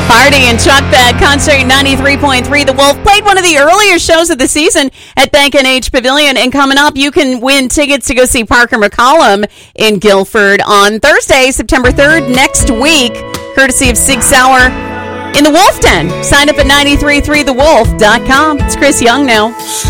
Hardy and Chuck Bed, concert 93.3. The Wolf played one of the earlier shows of the season at Bank H Pavilion. And coming up, you can win tickets to go see Parker McCollum in Guilford on Thursday, September 3rd, next week, courtesy of Sig Sauer in the Wolf Den. Sign up at 933thewolf.com. It's Chris Young now.